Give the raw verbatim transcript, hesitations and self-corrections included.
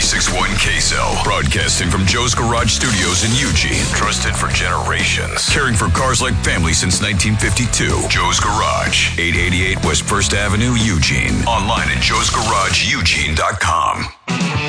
six one Queso. Broadcasting from Joe's Garage Studios in Eugene. Trusted for generations. Caring for cars like family since nineteen fifty-two. Joe's Garage. eight eighty-eight West First Avenue, Eugene. Online at joes garage eugene dot com.